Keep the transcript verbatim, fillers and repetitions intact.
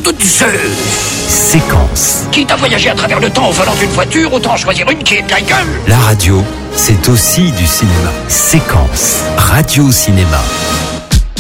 de Zeus. Séquence. Quitte à voyager à travers le temps au volant d'une voiture, autant choisir une qui est de la gueule. La radio, c'est aussi du cinéma. Séquence. Radio Cinéma.